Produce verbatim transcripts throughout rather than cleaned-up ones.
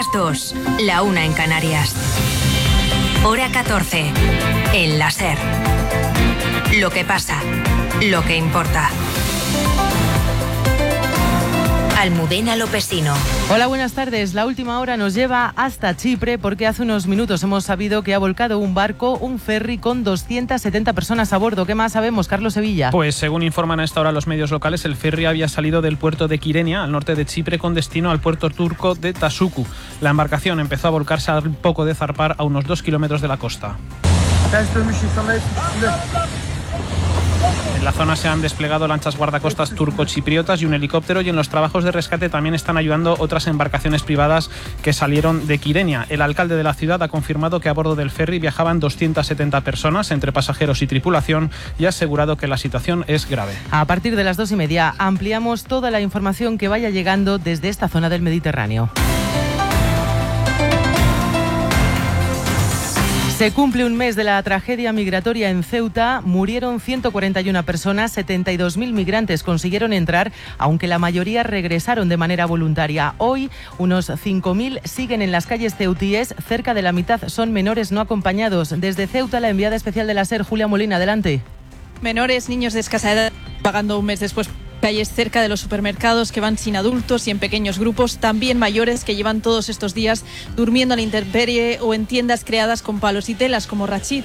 las dos, la una en Canarias. Hora catorce, en la SER. Lo que pasa, lo que importa. Almudena Lopesino. Hola, buenas tardes. La última hora nos lleva hasta Chipre porque hace unos minutos hemos sabido que ha volcado un barco, un ferry con doscientas setenta personas a bordo. ¿Qué más sabemos, Carlos Sevilla? Pues según informan a esta hora los medios locales, el ferry había salido del puerto de Kyrenia, al norte de Chipre, con destino al puerto turco de Tasuku. La embarcación empezó a volcarse al poco de zarpar a unos dos kilómetros de la costa. En la zona se han desplegado lanchas guardacostas turco-chipriotas y un helicóptero, y en los trabajos de rescate también están ayudando otras embarcaciones privadas que salieron de Kyrenia. El alcalde de la ciudad ha confirmado que a bordo del ferry viajaban doscientas setenta personas, entre pasajeros y tripulación, y ha asegurado que la situación es grave. A partir de las dos y media ampliamos toda la información que vaya llegando desde esta zona del Mediterráneo. Se cumple un mes de la tragedia migratoria en Ceuta. Murieron ciento cuarenta y una personas, setenta y dos mil migrantes consiguieron entrar, aunque la mayoría regresaron de manera voluntaria. Hoy, unos cinco mil siguen en las calles ceutíes. Cerca de la mitad son menores no acompañados. Desde Ceuta, la enviada especial de la SER, Julia Molina, adelante. Menores, niños de escasa edad, pagando un mes después calles cerca de los supermercados que van sin adultos y en pequeños grupos, también mayores que llevan todos estos días durmiendo a la intemperie o en tiendas creadas con palos y telas, como Rachid.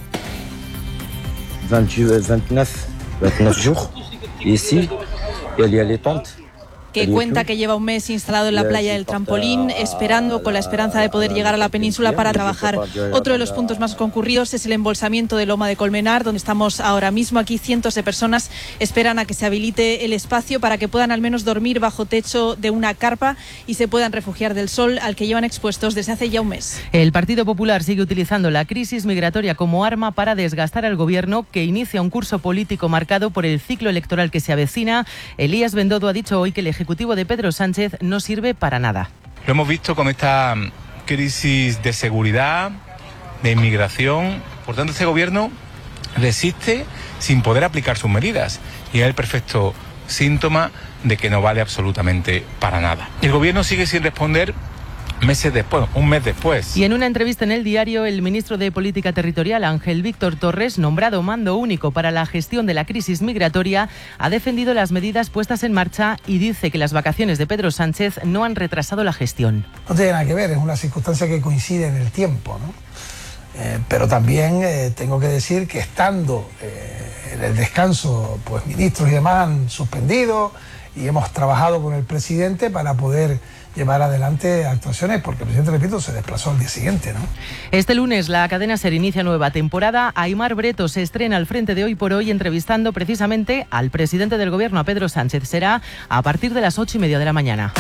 veintinueve jours, y ici, il y a les tentes. Que cuenta que lleva un mes instalado en la playa del Trampolín, esperando con la esperanza de poder llegar a la península para trabajar. Otro de los puntos más concurridos es el embolsamiento de Loma de Colmenar, donde estamos ahora mismo. Aquí cientos de personas esperan a que se habilite el espacio para que puedan al menos dormir bajo techo de una carpa y se puedan refugiar del sol al que llevan expuestos desde hace ya un mes. El Partido Popular sigue utilizando la crisis migratoria como arma para desgastar al gobierno, que inicia un curso político marcado por el ciclo electoral que se avecina. Elías Bendodo ha dicho hoy que el Ejecutivo de Pedro Sánchez no sirve para nada. Lo hemos visto con esta crisis de seguridad, de inmigración. Por tanto, este gobierno resiste sin poder aplicar sus medidas y es el perfecto síntoma de que no vale absolutamente para nada. El gobierno sigue sin responder meses después, un mes después. Y en una entrevista en El Diario, el ministro de Política Territorial, Ángel Víctor Torres, nombrado mando único para la gestión de la crisis migratoria, ha defendido las medidas puestas en marcha y dice que las vacaciones de Pedro Sánchez no han retrasado la gestión. No tiene nada que ver, es una circunstancia que coincide en el tiempo, ¿no? Eh, pero también eh, tengo que decir que estando eh, en el descanso, pues ministros y demás han suspendido y hemos trabajado con el presidente para poder llevar adelante actuaciones, porque el presidente, repito, se desplazó al día siguiente, ¿no? Este lunes la cadena SER inicia nueva temporada. Aimar Breto se estrena al frente de Hoy por Hoy, entrevistando precisamente al presidente del gobierno, a Pedro Sánchez. Será a partir de las ocho y media de la mañana.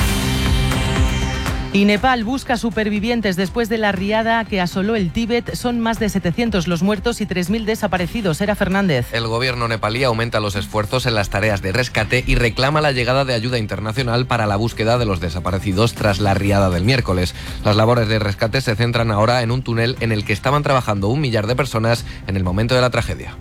Y Nepal busca supervivientes después de la riada que asoló el Tíbet. Son más de setecientos los muertos y tres mil desaparecidos. Era Fernández. El gobierno nepalí aumenta los esfuerzos en las tareas de rescate y reclama la llegada de ayuda internacional para la búsqueda de los desaparecidos tras la riada del miércoles. Las labores de rescate se centran ahora en un túnel en el que estaban trabajando un millar de personas en el momento de la tragedia.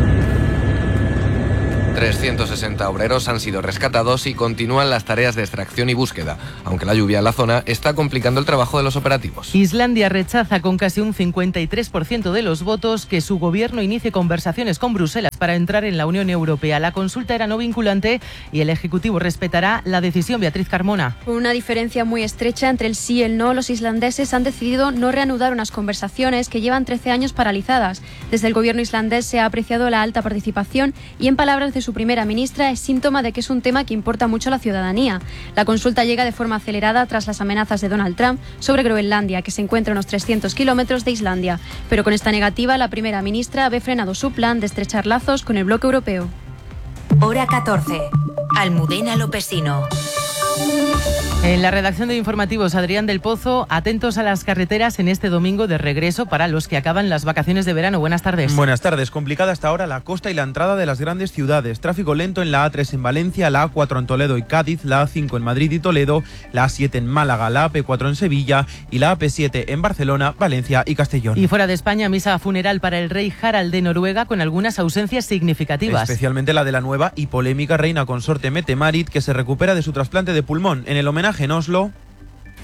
trescientos sesenta obreros han sido rescatados y continúan las tareas de extracción y búsqueda, aunque la lluvia en la zona está complicando el trabajo de los operativos. Islandia rechaza con casi un cincuenta y tres por ciento de los votos que su gobierno inicie conversaciones con Bruselas para entrar en la Unión Europea. La consulta era no vinculante y el Ejecutivo respetará la decisión. Beatriz Carmona. Con una diferencia muy estrecha entre el sí y el no, los islandeses han decidido no reanudar unas conversaciones que llevan trece años paralizadas. Desde el gobierno islandés se ha apreciado la alta participación y, en palabras de su primera ministra, es síntoma de que es un tema que importa mucho a la ciudadanía. La consulta llega de forma acelerada tras las amenazas de Donald Trump sobre Groenlandia, que se encuentra a unos trescientos kilómetros de Islandia. Pero con esta negativa, la primera ministra ve frenado su plan de estrechar lazos con el bloque europeo. Hora catorce. Almudena Lopesino. En la redacción de informativos, Adrián del Pozo, atentos a las carreteras en este domingo de regreso para los que acaban las vacaciones de verano. Buenas tardes. Buenas tardes. Complicada hasta ahora la costa y la entrada de las grandes ciudades. Tráfico lento en la A tres en Valencia, la A cuatro en Toledo y Cádiz, la A cinco en Madrid y Toledo, la A siete en Málaga, la A P cuatro en Sevilla y la A P siete en Barcelona, Valencia y Castellón. Y fuera de España, misa funeral para el rey Harald de Noruega con algunas ausencias significativas. Especialmente la de la nueva y polémica reina consorte Mette-Marit, que se recupera de su trasplante de pulmón. En el homenaje en Oslo...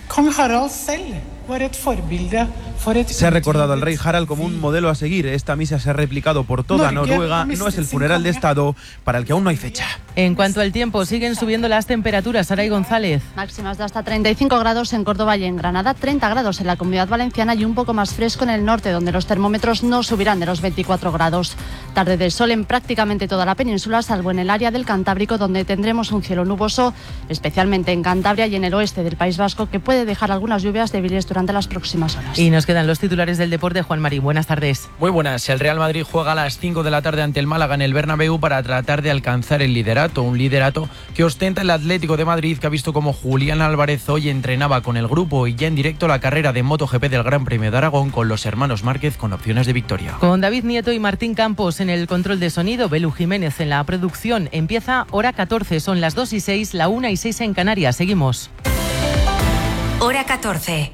Se ha recordado al rey Harald como un modelo a seguir. Esta misa se ha replicado por toda Noruega. No es el funeral de Estado para el que aún no hay fecha. En cuanto al tiempo, siguen subiendo las temperaturas. Saray González. Máximas de hasta treinta y cinco grados en Córdoba y en Granada, treinta grados en la Comunidad Valenciana y un poco más fresco en el norte, donde los termómetros no subirán de los veinticuatro grados. Tarde de sol en prácticamente toda la península, salvo en el área del Cantábrico, donde tendremos un cielo nuboso, especialmente en Cantabria y en el oeste del País Vasco, que puede dejar algunas lluvias débiles durante las próximas horas. Y nos quedan los titulares del deporte. Juan Marín, buenas tardes. Muy buenas. El Real Madrid juega a las cinco de la tarde ante el Málaga en el Bernabéu para tratar de alcanzar el liderato, un liderato que ostenta el Atlético de Madrid, que ha visto como Julián Álvarez hoy entrenaba con el grupo y ya en directo la carrera de MotoGP del Gran Premio de Aragón con los hermanos Márquez con opciones de victoria. Con David Nieto y Martín Campos en el control de sonido, Belu Jiménez en la producción. Empieza hora catorce, son las dos y seis, la una y seis en Canarias. Seguimos. Hora catorce.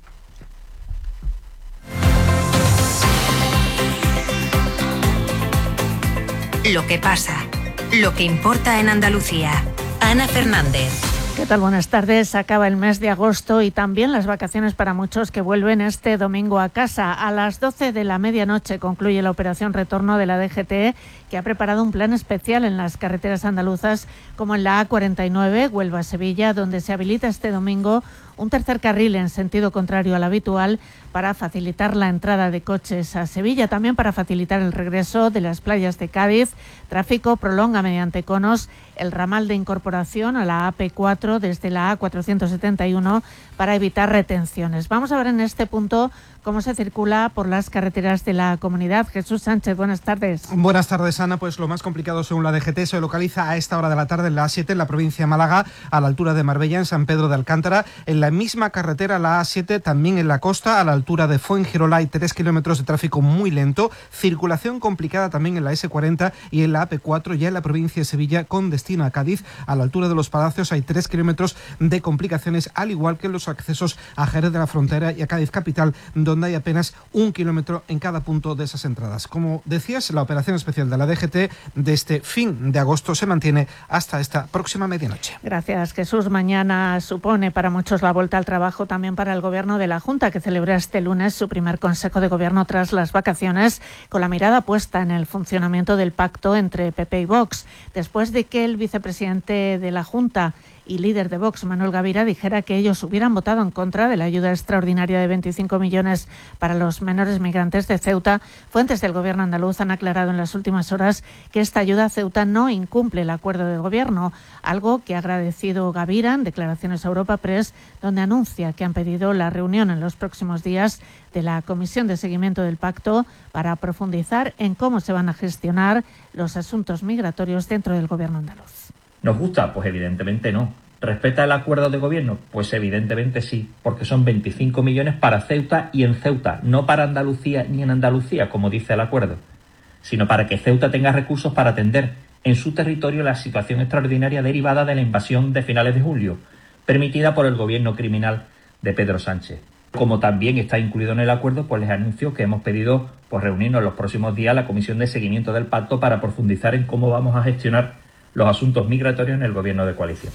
Lo que pasa, lo que importa en Andalucía. Ana Fernández. ¿Qué tal? Buenas tardes. Acaba el mes de agosto y también las vacaciones para muchos que vuelven este domingo a casa. A las doce de la medianoche concluye la operación retorno de la D G T, que ha preparado un plan especial en las carreteras andaluzas, como en la A cuarenta y nueve, Huelva-Sevilla, donde se habilita este domingo un tercer carril en sentido contrario al habitual para facilitar la entrada de coches a Sevilla, también para facilitar el regreso de las playas de Cádiz. Tráfico prolonga mediante conos el ramal de incorporación a la A P cuatro desde la A cuatrocientos setenta y uno para evitar retenciones. Vamos a ver en este punto cómo se circula por las carreteras de la comunidad. Jesús Sánchez, buenas tardes. Buenas tardes, Ana. Pues lo más complicado según la D G T se localiza a esta hora de la tarde en la A siete en la provincia de Málaga, a la altura de Marbella, en San Pedro de Alcántara. En la misma carretera, la A siete, también en la costa, a la altura de Fuengirola, hay tres kilómetros de tráfico muy lento. Circulación complicada también en la ese cuarenta y en la A P cuatro, ya en la provincia de Sevilla, con destino a Cádiz. A la altura de Los Palacios hay tres kilómetros de complicaciones, al igual que en los accesos a Jerez de la Frontera y a Cádiz capital, donde hay apenas un kilómetro en cada punto de esas entradas. Como decías, la operación especial de la D G T de este fin de agosto se mantiene hasta esta próxima medianoche. Gracias, Jesús. Mañana supone para muchos la vuelta al trabajo, también para el Gobierno de la Junta, que celebra este lunes su primer Consejo de Gobierno tras las vacaciones, con la mirada puesta en el funcionamiento del pacto entre P P y Vox, después de que el vicepresidente de la Junta y líder de Vox, Manuel Gavira, dijera que ellos hubieran votado en contra de la ayuda extraordinaria de veinticinco millones para los menores migrantes de Ceuta. Fuentes del Gobierno andaluz han aclarado en las últimas horas que esta ayuda a Ceuta no incumple el acuerdo de Gobierno, algo que ha agradecido Gavira en declaraciones a Europa Press, donde anuncia que han pedido la reunión en los próximos días de la Comisión de Seguimiento del Pacto para profundizar en cómo se van a gestionar los asuntos migratorios dentro del Gobierno andaluz. ¿Nos gusta? Pues evidentemente no. ¿Respeta el acuerdo de gobierno? Pues evidentemente sí, porque son veinticinco millones para Ceuta y en Ceuta, no para Andalucía ni en Andalucía, como dice el acuerdo, sino para que Ceuta tenga recursos para atender en su territorio la situación extraordinaria derivada de la invasión de finales de julio, permitida por el gobierno criminal de Pedro Sánchez. Como también está incluido en el acuerdo, pues les anuncio que hemos pedido pues, reunirnos en los próximos días la Comisión de Seguimiento del Pacto para profundizar en cómo vamos a gestionar los asuntos migratorios en el gobierno de coalición.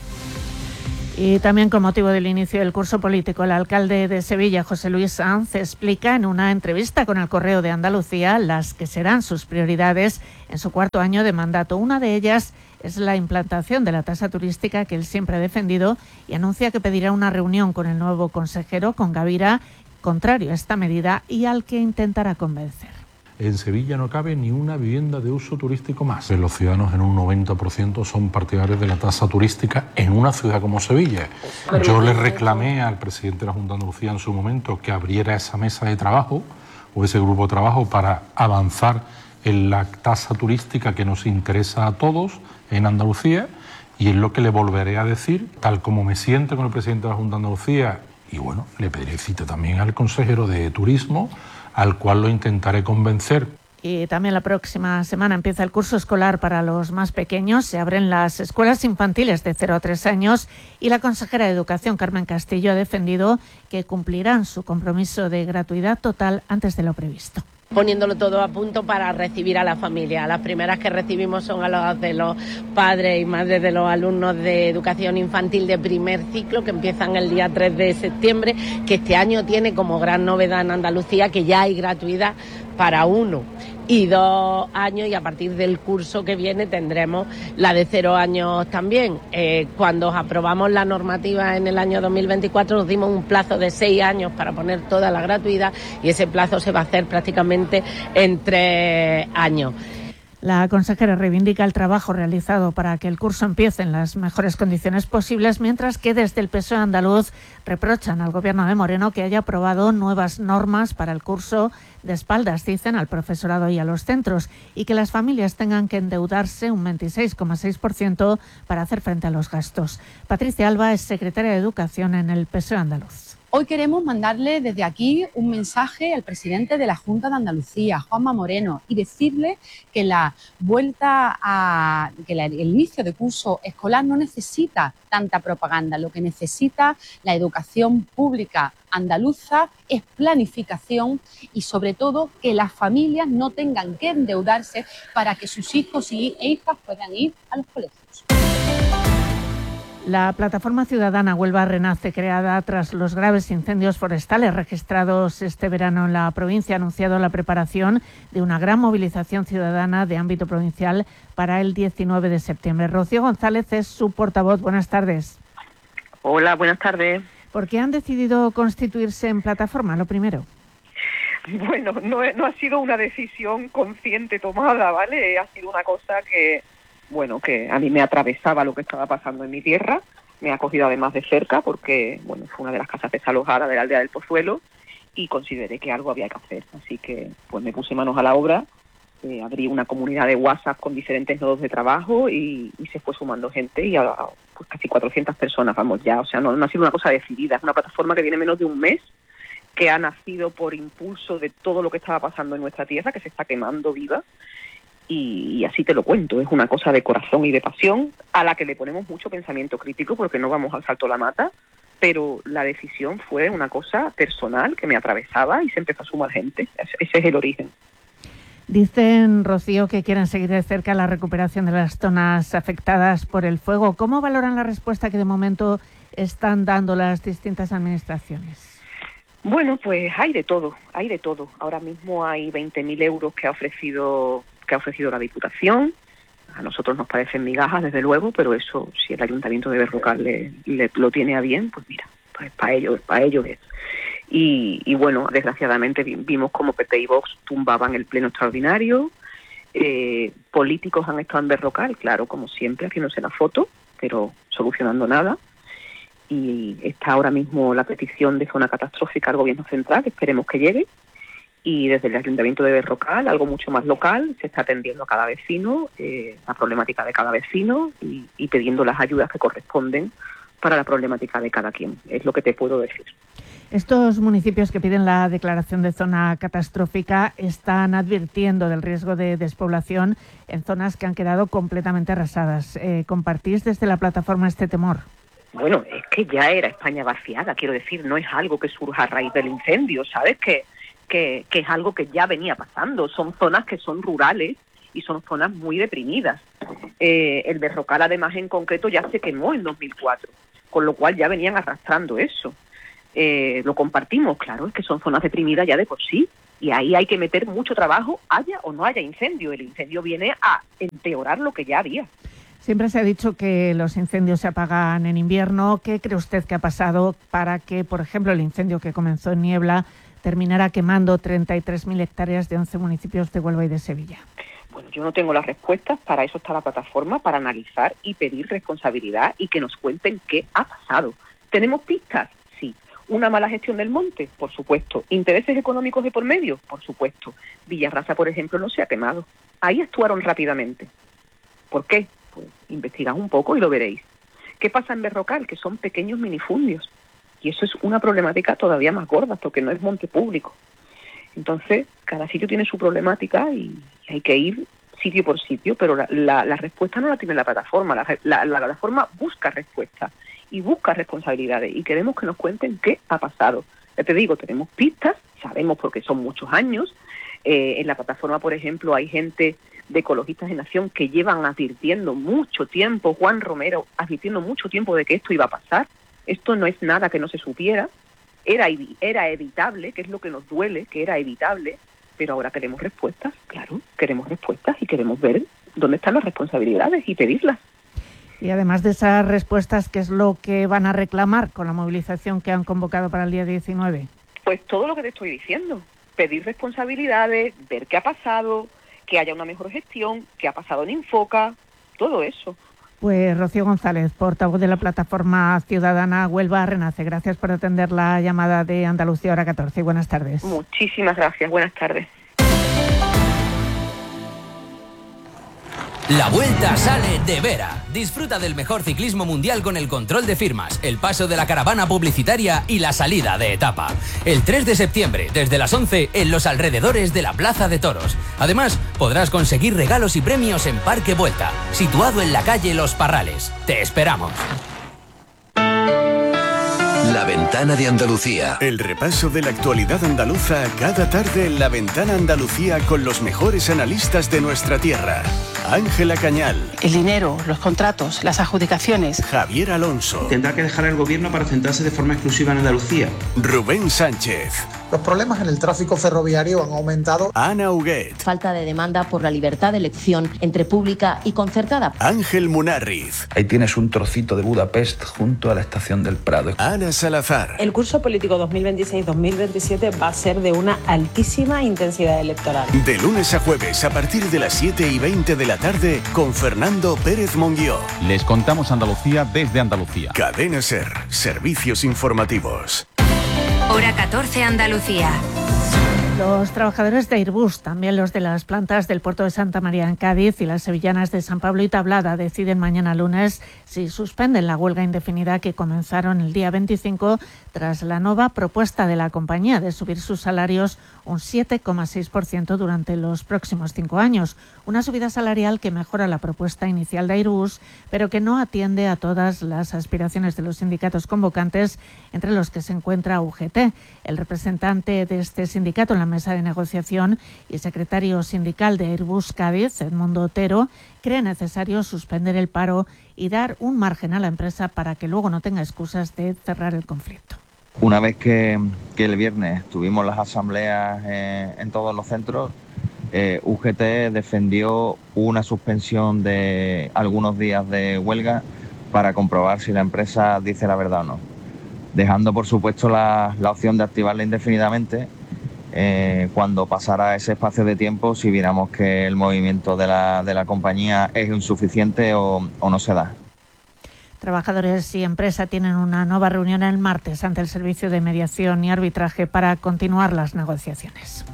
Y también con motivo del inicio del curso político, el alcalde de Sevilla, José Luis Sanz, explica en una entrevista con El Correo de Andalucía las que serán sus prioridades en su cuarto año de mandato. Una de ellas es la implantación de la tasa turística que él siempre ha defendido y anuncia que pedirá una reunión con el nuevo consejero, con Gavira, contrario a esta medida y al que intentará convencer. En Sevilla no cabe ni una vivienda de uso turístico más. Los ciudadanos en un noventa por ciento son partidarios de la tasa turística en una ciudad como Sevilla. Yo le reclamé al presidente de la Junta de Andalucía en su momento que abriera esa mesa de trabajo o ese grupo de trabajo para avanzar en la tasa turística que nos interesa a todos en Andalucía, y es lo que le volveré a decir, tal como me siento con el presidente de la Junta de Andalucía, y bueno, le pediré cita también al consejero de Turismo, al cual lo intentaré convencer. Y también la próxima semana empieza el curso escolar para los más pequeños. Se abren las escuelas infantiles de cero a tres años y la consejera de Educación, Carmen Castillo, ha defendido que cumplirán su compromiso de gratuidad total antes de lo previsto. poniéndolo todo a punto para recibir a la familia. Las primeras que recibimos son a las de los padres y madres de los alumnos de educación infantil de primer ciclo, que empiezan el día tres de septiembre, que este año tiene como gran novedad en Andalucía que ya hay gratuidad para uno y dos años, y a partir del curso que viene tendremos la de cero años también. Eh, cuando aprobamos la normativa en el año dos mil veinticuatro nos dimos un plazo de seis años para poner toda la gratuidad, y ese plazo se va a hacer prácticamente en tres años. La consejera reivindica el trabajo realizado para que el curso empiece en las mejores condiciones posibles, mientras que desde el P S O E andaluz reprochan al Gobierno de Moreno que haya aprobado nuevas normas para el curso de espaldas, dicen, al profesorado y a los centros, y que las familias tengan que endeudarse un veintiséis coma seis por ciento para hacer frente a los gastos. Patricia Alba es secretaria de Educación en el P S O E andaluz. Hoy queremos mandarle desde aquí un mensaje al presidente de la Junta de Andalucía, Juanma Moreno, y decirle que la vuelta a que la, el inicio de curso escolar no necesita tanta propaganda. Lo que necesita la educación pública andaluza es planificación y, sobre todo, que las familias no tengan que endeudarse para que sus hijos e hijas puedan ir a los colegios. La plataforma ciudadana Huelva Renace, creada tras los graves incendios forestales registrados este verano en la provincia, ha anunciado la preparación de una gran movilización ciudadana de ámbito provincial para el diecinueve de septiembre. Rocío González es su portavoz. Buenas tardes. Hola, buenas tardes. ¿Por qué han decidido constituirse en plataforma, lo primero? Bueno, no, no ha sido una decisión consciente tomada, ¿vale? Ha sido una cosa que... bueno, que a mí me atravesaba lo que estaba pasando en mi tierra, me ha cogido además de cerca porque, bueno, fue una de las casas desalojadas de la aldea del Pozuelo y consideré que algo había que hacer. Así que, pues me puse manos a la obra, eh, abrí una comunidad de WhatsApp con diferentes nodos de trabajo y, y se fue sumando gente y a, a, pues casi cuatrocientas personas, vamos ya. O sea, no, no ha sido una cosa decidida, es una plataforma que tiene menos de un mes, que ha nacido por impulso de todo lo que estaba pasando en nuestra tierra, que se está quemando viva. Y, y así te lo cuento, es una cosa de corazón y de pasión a la que le ponemos mucho pensamiento crítico porque no vamos al salto a la mata, pero la decisión fue una cosa personal que me atravesaba y se empezó a sumar gente. Ese es el origen. Dicen, Rocío, que quieren seguir de cerca la recuperación de las zonas afectadas por el fuego. ¿Cómo valoran la respuesta que de momento están dando las distintas administraciones? Bueno, pues hay de todo, hay de todo. Ahora mismo hay veinte mil euros que ha ofrecido que ha ofrecido la Diputación. A nosotros nos parecen migajas, desde luego, pero eso, si el Ayuntamiento de Berrocal le, le, lo tiene a bien, pues mira, pues para ellos, para ellos es. Y, y bueno, desgraciadamente vimos como P P y Vox tumbaban el pleno extraordinario. Eh, políticos han estado en Berrocal, claro, como siempre, haciéndose la foto, pero solucionando nada. Y está ahora mismo la petición de zona catastrófica al Gobierno Central, esperemos que llegue. Y desde el Ayuntamiento de Berrocal, algo mucho más local, se está atendiendo a cada vecino, eh, la problemática de cada vecino y, y pidiendo las ayudas que corresponden para la problemática de cada quien. Es lo que te puedo decir. Estos municipios que piden la declaración de zona catastrófica están advirtiendo del riesgo de despoblación en zonas que han quedado completamente arrasadas. Eh, ¿Compartís desde la plataforma este temor? Bueno, es que ya era España vaciada, quiero decir, no es algo que surja a raíz del incendio, ¿sabes? Que Que, que es algo que ya venía pasando. Son zonas que son rurales y son zonas muy deprimidas. Eh, el Berrocal, además, en concreto, ya se quemó en dos mil cuatro, con lo cual ya venían arrastrando eso. Eh, lo compartimos, claro, es que son zonas deprimidas ya de por sí, y ahí hay que meter mucho trabajo, haya o no haya incendio. El incendio viene a empeorar lo que ya había. Siempre se ha dicho que los incendios se apagan en invierno. ¿Qué cree usted que ha pasado para que, por ejemplo, el incendio que comenzó en Niebla terminará quemando treinta y tres mil hectáreas de once municipios de Huelva y de Sevilla? Bueno, yo no tengo las respuestas, para eso está la plataforma, para analizar y pedir responsabilidad y que nos cuenten qué ha pasado. ¿Tenemos pistas? Sí. ¿Una mala gestión del monte? Por supuesto. ¿Intereses económicos de por medio? Por supuesto. Villarrasa, por ejemplo, no se ha quemado. Ahí actuaron rápidamente. ¿Por qué? Pues investigad un poco y lo veréis. ¿Qué pasa en Berrocal? Que son pequeños minifundios. Y eso es una problemática todavía más gorda, porque no es monte público. Entonces, cada sitio tiene su problemática y hay que ir sitio por sitio, pero la, la, la respuesta no la tiene la plataforma. La, la, la plataforma busca respuestas y busca responsabilidades y queremos que nos cuenten qué ha pasado. Ya te digo, tenemos pistas, sabemos porque son muchos años, Eh, en la plataforma, por ejemplo, hay gente de Ecologistas en Acción que llevan advirtiendo mucho tiempo, Juan Romero advirtiendo mucho tiempo de que esto iba a pasar. Esto no es nada que no se supiera, era, era evitable, que es lo que nos duele, que era evitable, pero ahora queremos respuestas, claro, queremos respuestas y queremos ver dónde están las responsabilidades y pedirlas. Y además de esas respuestas, ¿qué es lo que van a reclamar con la movilización que han convocado para el día diecinueve? Pues todo lo que te estoy diciendo, pedir responsabilidades, ver qué ha pasado, que haya una mejor gestión, qué ha pasado en Infoca, todo eso. Pues Rocío González, portavoz de la plataforma ciudadana Huelva Renace, gracias por atender la llamada de Andalucía Hora catorce. Buenas tardes. Muchísimas gracias, buenas tardes. La Vuelta sale de Vera. Disfruta del mejor ciclismo mundial con el control de firmas, el paso de la caravana publicitaria y la salida de etapa. El tres de septiembre, desde las once, en los alrededores de la Plaza de Toros. Además, podrás conseguir regalos y premios en Parque Vuelta, situado en la calle Los Parrales. Te esperamos. La Ventana de Andalucía. El repaso de la actualidad andaluza cada tarde en La Ventana Andalucía con los mejores analistas de nuestra tierra. Ángela Cañal. El dinero, los contratos, las adjudicaciones. Javier Alonso. Tendrá que dejar el gobierno para centrarse de forma exclusiva en Andalucía. Rubén Sánchez. Los problemas en el tráfico ferroviario han aumentado. Ana Huguet. Falta de demanda por la libertad de elección entre pública y concertada. Ángel Munarriz. Ahí tienes un trocito de Budapest junto a la estación del Prado. Ana Salazar. El curso político dos mil veintiséis dos mil veintisiete va a ser de una altísima intensidad electoral. De lunes a jueves a partir de las siete y veinte de la tarde con Fernando Pérez Monguió. Les contamos Andalucía desde Andalucía. Cadena SER. Servicios informativos. Hora catorce Andalucía. Los trabajadores de Airbus, también los de las plantas del puerto de Santa María en Cádiz y las sevillanas de San Pablo y Tablada, deciden mañana lunes si suspenden la huelga indefinida que comenzaron el día veinticinco tras la nueva propuesta de la compañía de subir sus salarios un siete coma seis por ciento durante los próximos cinco años. Una subida salarial que mejora la propuesta inicial de Airbus, pero que no atiende a todas las aspiraciones de los sindicatos convocantes, entre los que se encuentra U G T. El representante de este sindicato en la mesa de negociación y secretario sindical de Airbus Cádiz, Edmundo Otero, cree necesario suspender el paro y dar un margen a la empresa para que luego no tenga excusas de cerrar el conflicto. Una vez que, que el viernes tuvimos las asambleas eh, en todos los centros, eh, U G T defendió una suspensión de algunos días de huelga para comprobar si la empresa dice la verdad o no, dejando por supuesto la, la opción de activarla indefinidamente eh, cuando pasara ese espacio de tiempo, si viéramos que el movimiento de la, de la compañía es insuficiente o, o no se da. Trabajadores y empresa tienen una nueva reunión el martes ante el Servicio de Mediación y Arbitraje para continuar las negociaciones.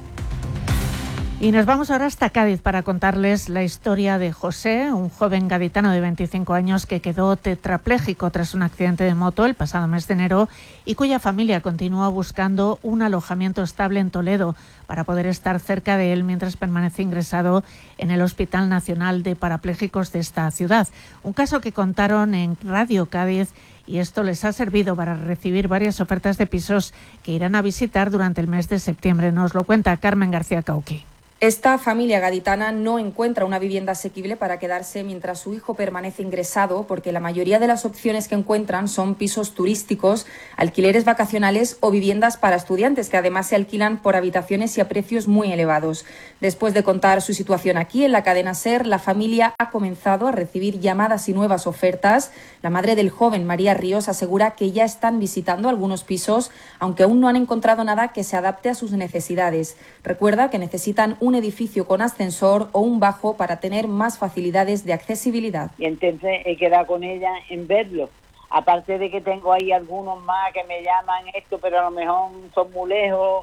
Y nos vamos ahora hasta Cádiz para contarles la historia de José, un joven gaditano de veinticinco años que quedó tetrapléjico tras un accidente de moto el pasado mes de enero y cuya familia continúa buscando un alojamiento estable en Toledo para poder estar cerca de él mientras permanece ingresado en el Hospital Nacional de Parapléjicos de esta ciudad. Un caso que contaron en Radio Cádiz y esto les ha servido para recibir varias ofertas de pisos que irán a visitar durante el mes de septiembre. Nos lo cuenta Carmen García Cauqui. Esta familia gaditana no encuentra una vivienda asequible para quedarse mientras su hijo permanece ingresado, porque la mayoría de las opciones que encuentran son pisos turísticos, alquileres vacacionales o viviendas para estudiantes, que además se alquilan por habitaciones y a precios muy elevados. Después de contar su situación aquí en la cadena SER, la familia ha comenzado a recibir llamadas y nuevas ofertas. La madre del joven, María Ríos, asegura que ya están visitando algunos pisos, aunque aún no han encontrado nada que se adapte a sus necesidades. Recuerda que necesitan un un edificio con ascensor o un bajo para tener más facilidades de accesibilidad. Y entonces he quedado con ella en verlo. Aparte de que tengo ahí algunos más que me llaman esto, pero a lo mejor son muy lejos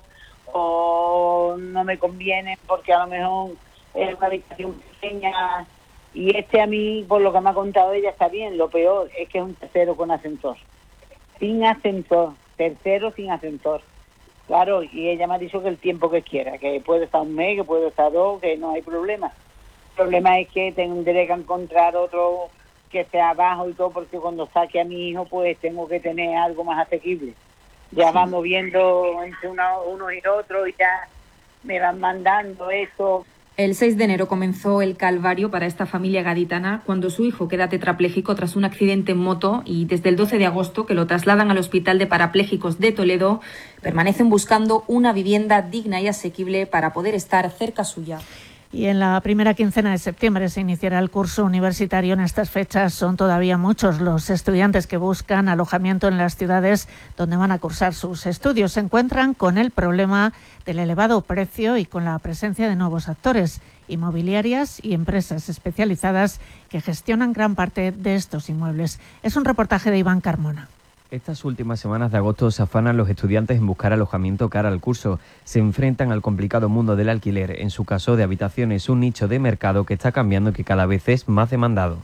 o no me convienen porque a lo mejor es una habitación pequeña. Y este a mí, por lo que me ha contado ella, está bien. Lo peor es que es un tercero con ascensor. Sin ascensor. Tercero sin ascensor. Claro, y ella me ha dicho que el tiempo que quiera, que puede estar un mes, que puede estar dos, que no hay problema. El problema es que tendré que encontrar otro que sea abajo y todo, porque cuando saque a mi hijo, pues tengo que tener algo más asequible. Ya sí. Vamos viendo entre uno, uno y otro y ya me van mandando eso. El seis de enero comenzó el calvario para esta familia gaditana cuando su hijo queda tetrapléjico tras un accidente en moto y desde el doce de agosto, que lo trasladan al Hospital de Parapléjicos de Toledo, permanecen buscando una vivienda digna y asequible para poder estar cerca suya. Y en la primera quincena de septiembre se iniciará el curso universitario. En estas fechas son todavía muchos los estudiantes que buscan alojamiento en las ciudades donde van a cursar sus estudios. Se encuentran con el problema del elevado precio y con la presencia de nuevos actores, inmobiliarias y empresas especializadas que gestionan gran parte de estos inmuebles. Es un reportaje de Iván Carmona. Estas últimas semanas de agosto se afanan los estudiantes en buscar alojamiento cara al curso. Se enfrentan al complicado mundo del alquiler, en su caso de habitaciones, un nicho de mercado que está cambiando y que cada vez es más demandado.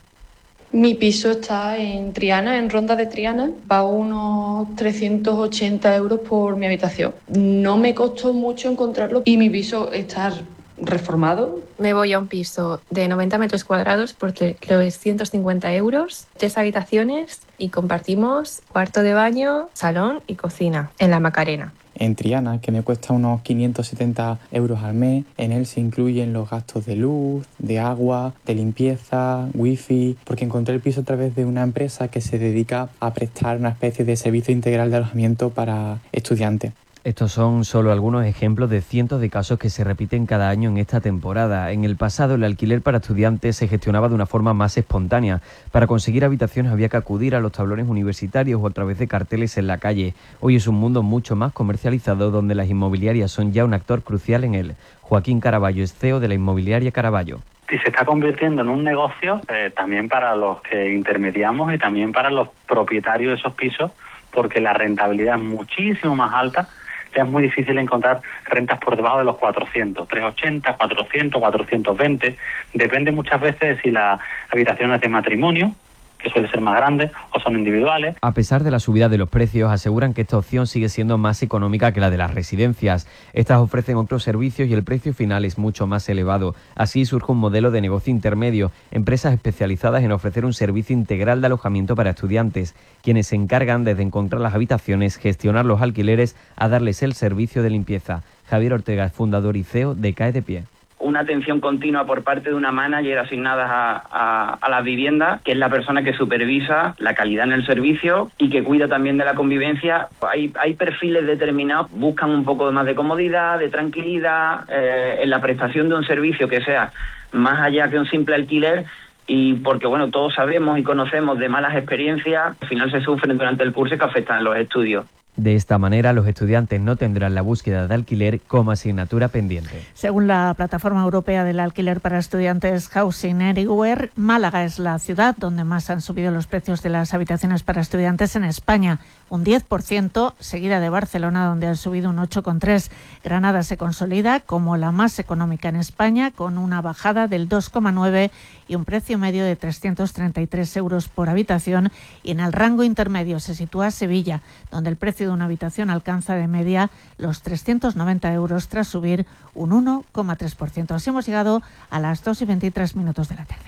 Mi piso está en Triana, en Ronda de Triana. Pago unos trescientos ochenta euros por mi habitación. No me costó mucho encontrarlo y mi piso está reformado. Me voy a un piso de noventa metros cuadrados por trescientos cincuenta euros, tres habitaciones y compartimos cuarto de baño, salón y cocina en la Macarena. En Triana, que me cuesta unos quinientos setenta euros al mes. En él se incluyen los gastos de luz, de agua, de limpieza, wifi, porque encontré el piso a través de una empresa que se dedica a prestar una especie de servicio integral de alojamiento para estudiantes. Estos son solo algunos ejemplos de cientos de casos que se repiten cada año en esta temporada. En el pasado, el alquiler para estudiantes se gestionaba de una forma más espontánea. Para conseguir habitaciones había que acudir a los tablones universitarios o a través de carteles en la calle. Hoy es un mundo mucho más comercializado donde las inmobiliarias son ya un actor crucial en él. Joaquín Caraballo es C E O de la inmobiliaria Caraballo. Y se está convirtiendo en un negocio eh, también para los que intermediamos y también para los propietarios de esos pisos, porque la rentabilidad es muchísimo más alta. Es muy difícil encontrar rentas por debajo de los cuatrocientos, trescientos ochenta, cuatrocientos, cuatrocientos veinte. Depende muchas veces de si la habitación es de matrimonio, que suele ser más grande, o son individuales. A pesar de la subida de los precios, aseguran que esta opción sigue siendo más económica que la de las residencias. Estas ofrecen otros servicios y el precio final es mucho más elevado. Así surge un modelo de negocio intermedio, empresas especializadas en ofrecer un servicio integral de alojamiento para estudiantes, quienes se encargan desde encontrar las habitaciones, gestionar los alquileres, a darles el servicio de limpieza. Javier Ortega es fundador y C E O de C A E de Pie. Una atención continua por parte de una manager asignada a, a, a las viviendas, que es la persona que supervisa la calidad en el servicio y que cuida también de la convivencia. Hay, hay perfiles determinados, buscan un poco más de comodidad, de tranquilidad, eh, en la prestación de un servicio que sea más allá que un simple alquiler. Y porque, bueno, todos sabemos y conocemos de malas experiencias, al final se sufren durante el curso que afectan a los estudios. De esta manera, los estudiantes no tendrán la búsqueda de alquiler como asignatura pendiente. Según la plataforma europea del alquiler para estudiantes Housing Anywhere, Málaga es la ciudad donde más han subido los precios de las habitaciones para estudiantes en España, un diez por ciento, seguida de Barcelona, donde han subido un ocho coma tres por ciento. Granada se consolida como la más económica en España, con una bajada del dos coma nueve por ciento y un precio medio de trescientos treinta y tres euros por habitación. Y en el rango intermedio se sitúa Sevilla, donde el precio de una habitación alcanza de media los trescientos noventa euros tras subir un uno coma tres por ciento. Así hemos llegado a las dos y veintitrés minutos de la tarde.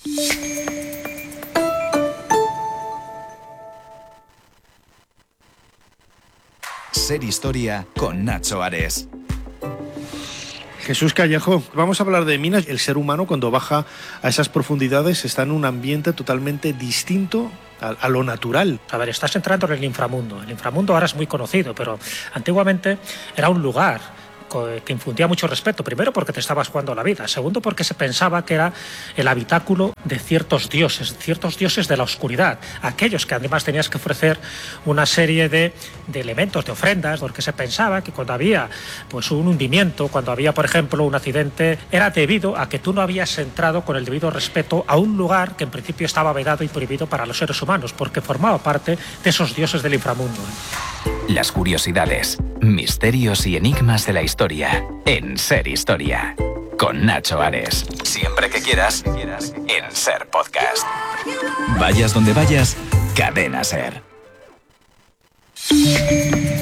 Ser Historia con Nacho Ares. Jesús Callejo, vamos a hablar de minas. El ser humano, cuando baja a esas profundidades, está en un ambiente totalmente distinto a, a lo natural. A ver, estás entrando en el inframundo. El inframundo ahora es muy conocido, pero antiguamente era un lugar que infundía mucho respeto. Primero, porque te estabas jugando la vida. Segundo, porque se pensaba que era el habitáculo de ciertos dioses, ciertos dioses de la oscuridad. Aquellos que además tenías que ofrecer una serie de, de elementos, de ofrendas, porque se pensaba que cuando había pues un hundimiento, cuando había, por ejemplo, un accidente, era debido a que tú no habías entrado con el debido respeto a un lugar que en principio estaba vedado y prohibido para los seres humanos, porque formaba parte de esos dioses del inframundo. Las curiosidades, misterios y enigmas de la historia en Ser Historia. Con Nacho Ares. Siempre que quieras, en Ser Podcast. Vayas donde vayas, Cadena Ser.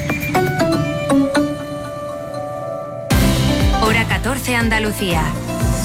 Hora catorce Andalucía.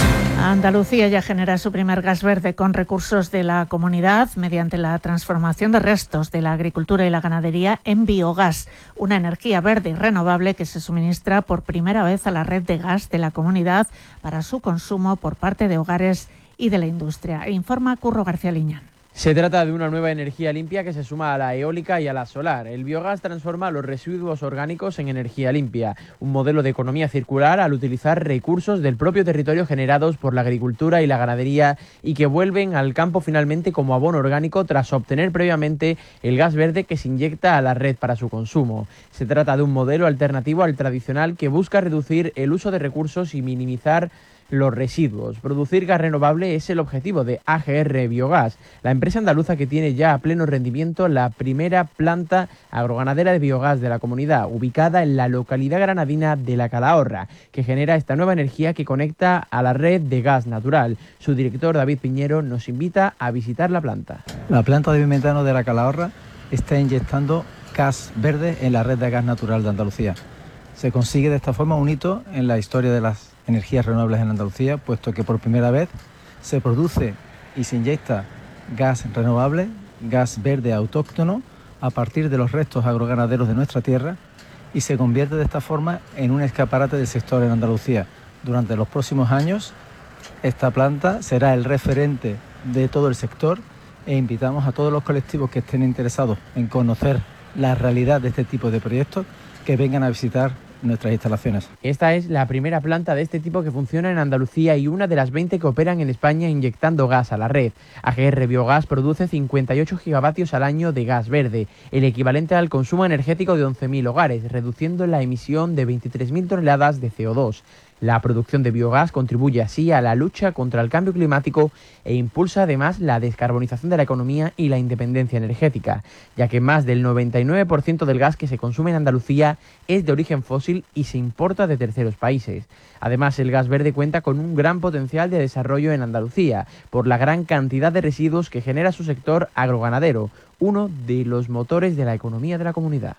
Andalucía ya genera su primer gas verde con recursos de la comunidad mediante la transformación de restos de la agricultura y la ganadería en biogás, una energía verde y renovable que se suministra por primera vez a la red de gas de la comunidad para su consumo por parte de hogares y de la industria. Informa Curro García Liñán. Se trata de una nueva energía limpia que se suma a la eólica y a la solar. El biogás transforma los residuos orgánicos en energía limpia, un modelo de economía circular al utilizar recursos del propio territorio generados por la agricultura y la ganadería y que vuelven al campo finalmente como abono orgánico tras obtener previamente el gas verde que se inyecta a la red para su consumo. Se trata de un modelo alternativo al tradicional que busca reducir el uso de recursos y minimizar los residuos. Producir gas renovable es el objetivo de A G R Biogás, la empresa andaluza que tiene ya a pleno rendimiento la primera planta agroganadera de biogás de la comunidad, ubicada en la localidad granadina de La Calahorra, que genera esta nueva energía que conecta a la red de gas natural. Su director, David Piñero, nos invita a visitar la planta. La planta de biometano de La Calahorra está inyectando gas verde en la red de gas natural de Andalucía. Se consigue de esta forma un hito en la historia de las energías renovables en Andalucía, puesto que por primera vez se produce y se inyecta gas renovable, gas verde autóctono, a partir de los restos agroganaderos de nuestra tierra y se convierte de esta forma en un escaparate del sector en Andalucía. Durante los próximos años, esta planta será el referente de todo el sector e invitamos a todos los colectivos que estén interesados en conocer la realidad de este tipo de proyectos que vengan a visitar nuestras instalaciones. Esta es la primera planta de este tipo que funciona en Andalucía y una de las veinte que operan en España inyectando gas a la red. A G R Biogás produce cincuenta y ocho gigavatios al año de gas verde, el equivalente al consumo energético de once mil hogares, reduciendo la emisión de veintitrés mil toneladas de C O dos. La producción de biogás contribuye así a la lucha contra el cambio climático e impulsa además la descarbonización de la economía y la independencia energética, ya que más del noventa y nueve por ciento del gas que se consume en Andalucía es de origen fósil y se importa de terceros países. Además, el gas verde cuenta con un gran potencial de desarrollo en Andalucía, por la gran cantidad de residuos que genera su sector agroganadero, uno de los motores de la economía de la comunidad.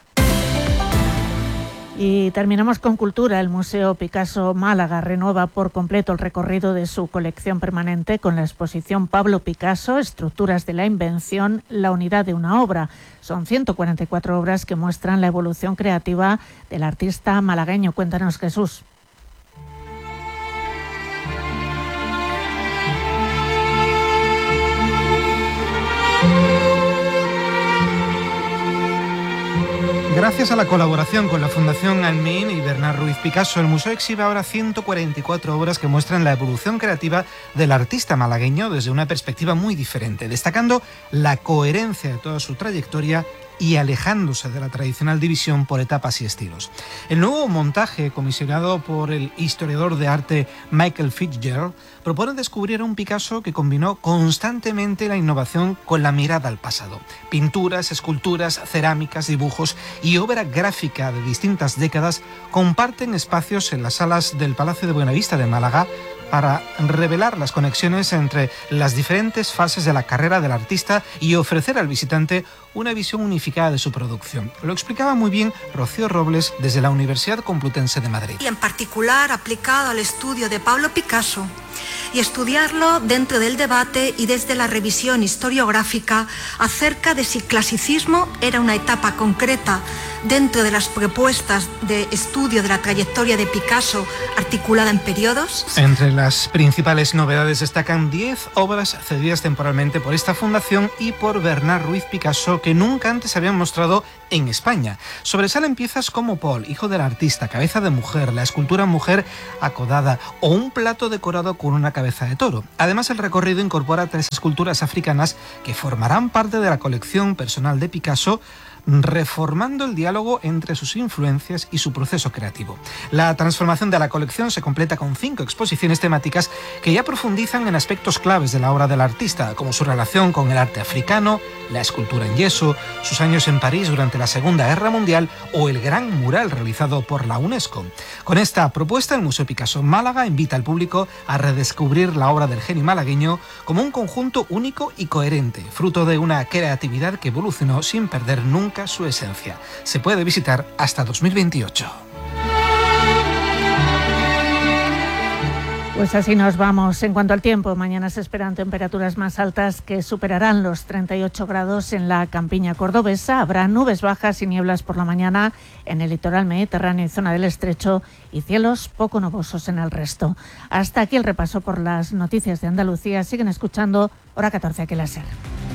Y terminamos con cultura. El Museo Picasso Málaga renueva por completo el recorrido de su colección permanente con la exposición Pablo Picasso, Estructuras de la Invención, la unidad de una obra. Son ciento cuarenta y cuatro obras que muestran la evolución creativa del artista malagueño. Cuéntanos, Jesús. Gracias a la colaboración con la Fundación Almin y Bernard Ruiz Picasso, el museo exhibe ahora ciento cuarenta y cuatro obras que muestran la evolución creativa del artista malagueño desde una perspectiva muy diferente, destacando la coherencia de toda su trayectoria y alejándose de la tradicional división por etapas y estilos. El nuevo montaje, comisionado por el historiador de arte Michael Fitzgerald, propone descubrir a un Picasso que combinó constantemente la innovación con la mirada al pasado. Pinturas, esculturas, cerámicas, dibujos y obra gráfica de distintas décadas comparten espacios en las salas del Palacio de Buenavista de Málaga para revelar las conexiones entre las diferentes fases de la carrera del artista y ofrecer al visitante una visión unificada de su producción. Lo explicaba muy bien Rocío Robles desde la Universidad Complutense de Madrid. Y en particular aplicado al estudio de Pablo Picasso y estudiarlo dentro del debate y desde la revisión historiográfica acerca de si clasicismo era una etapa concreta dentro de las propuestas de estudio de la trayectoria de Picasso articulada en periodos. Entre las principales novedades destacan diez obras cedidas temporalmente por esta fundación y por Bernard Ruiz Picasso que nunca antes se habían mostrado en España. Sobresalen piezas como Paul, hijo del artista, cabeza de mujer, la escultura mujer acodada o un plato decorado con una cabeza de toro. Además, el recorrido incorpora tres esculturas africanas que formarán parte de la colección personal de Picasso, reformando el diálogo entre sus influencias y su proceso creativo. La transformación de la colección se completa con cinco exposiciones temáticas que ya profundizan en aspectos claves de la obra del artista, como su relación con el arte africano, la escultura en yeso, sus años en París durante la Segunda Guerra Mundial o el gran mural realizado por la UNESCO. Con esta propuesta, el Museo Picasso Málaga invita al público a redescubrir la obra del genio malagueño como un conjunto único y coherente, fruto de una creatividad que evolucionó sin perder nunca su esencia. Se puede visitar hasta dos mil veintiocho. Pues así nos vamos. En cuanto al tiempo, mañana se esperan temperaturas más altas que superarán los treinta y ocho grados en la campiña cordobesa. Habrá nubes bajas y nieblas por la mañana en el litoral mediterráneo y zona del Estrecho y cielos poco nubosos en el resto. Hasta aquí el repaso por las noticias de Andalucía. Siguen escuchando Hora catorce aquí en la SER.